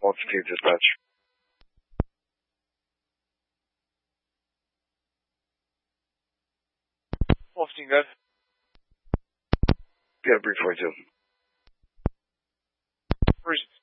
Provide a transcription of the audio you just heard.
Team Dispatch. Team, guys. Yeah, brief 42. First